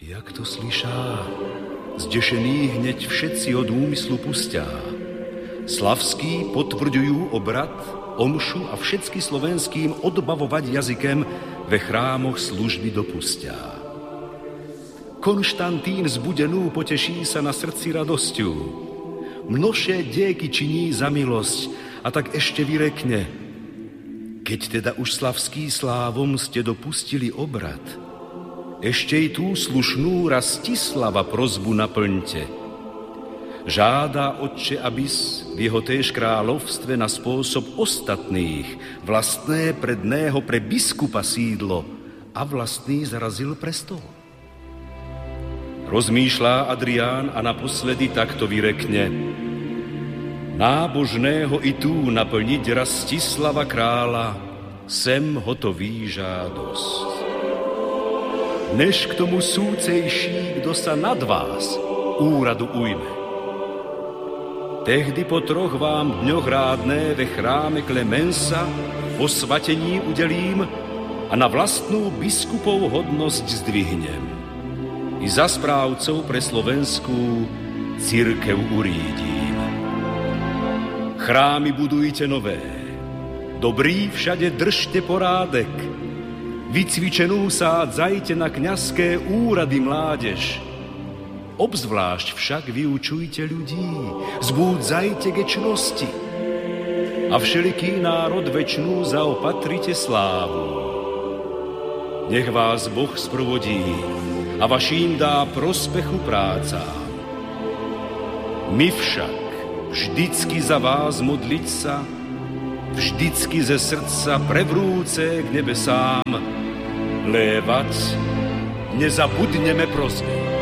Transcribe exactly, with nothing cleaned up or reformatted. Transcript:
Jak to slyšá, zdešení hneď všetci od úmyslu pustá. Slavský potvrdzujú obrad, omšu a všetky slovenským odbavovať jazykem ve chrámoch služby dopustá. Konštantín zbudenú poteší sa na srdci radosťou. Množšie dieky činí za milosť a tak ešte vyrekne. Keď teda už slavský slávom ste dopustili obrad, ešte i tú slušnú Rastislava prozbu naplňte. Žádá Otče, abys v jeho též kráľovstve na spôsob ostatných vlastné predného pre biskupa sídlo a vlastný zarazil prestol. Rozmýšľa Adrián a naposledy takto vyrekne. Nábožného i tu naplniť Rastislava kráľa, sem hotový žádosť. Než k tomu súcejší, kdo sa nad vás úradu ujme. Tehdy po troch vám dňoch rádné ve chráme Klemensa posvatení udelím a na vlastnú biskupov hodnosť zdvihnem. I za správcov pre slovenskú cirkev urídím. Chrámy budujte nové, dobrý všade držte porádek, vycvičenú sádzajte na kňazské úrady mládež. Obzvlášť však vyučujte ľudí, zbúdzajte k čnosti. A všeliký národ večnú zaopatrite slávu. Nech vás Boh sprovodí a vaším dá prospechu prácám. My však vždycky za vás modliť sa, vždycky ze srdca prevrúce k nebesám lévať nezabudneme prosby.